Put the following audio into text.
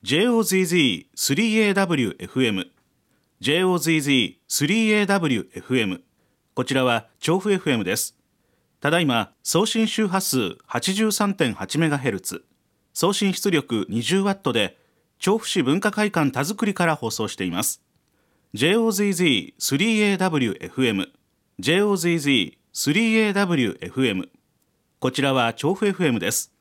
JOZZ3AWFM JOZZ3AWFM こちらは調布 FM です。ただいま送信周波数 83.8MHz 送信出力 20W で調布市文化会館田作りから放送しています。 JOZZ3AWFM JOZZ3AWFM こちらは調布 FM です。